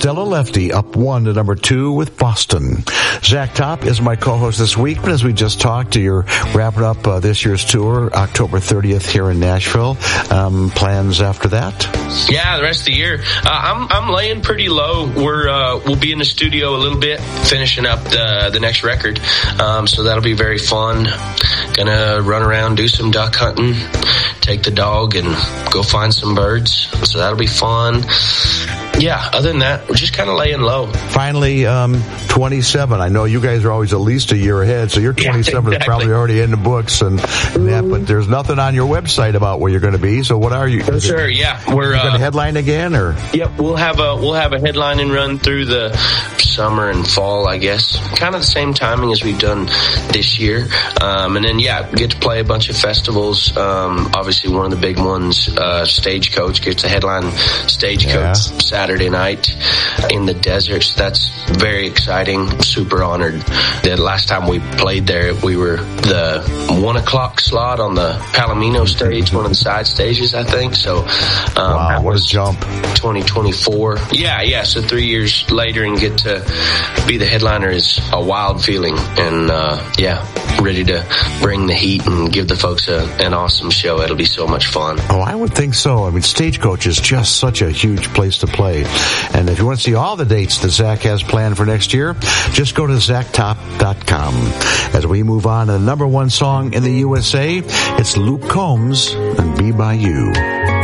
Stella Lefty up 1 to number 2 with Boston. Zach Top is my co-host this week, but as we just talked, you're wrapping up this year's tour, October 30th here in Nashville. Plans after that? Yeah, the rest of the year. I'm laying pretty low. We'll be in the studio a little bit, finishing up the next record. So that'll be very fun. Gonna run around, do some duck hunting, take the dog and go find some birds. So that'll be fun. Yeah, other than that, we're just kind of laying low. Finally, 27. I know you guys are always at least a year ahead, so you're 27 exactly. Is probably already in the books and that, but there's nothing on your website about where you're going to be. So what are you? For sure, yeah. We're going to headline again, or? Yep, we'll have a headlining run through the summer and fall, I guess. Kind of the same timing as we've done this year. And then, get to play a bunch of festivals. Obviously, one of the big ones, Stagecoach, gets a headline Stagecoach Saturday night in the desert. So that's very exciting. Super honored. The last time we played there, we were the 1 o'clock slot on the Palomino stage, one of the side stages, I think. So, wow, what a jump. 2024. Yeah. So 3 years later and get to be the headliner is a wild feeling. And, ready to bring the heat and give the folks an awesome show. It'll be so much fun. Oh, I would think so. I mean, Stagecoach is just such a huge place to play. And if you want to see all the dates that Zach has planned for next year, just go to ZachTop.com. As we move on to the number 1 song in the USA, it's Luke Combs and Be By You.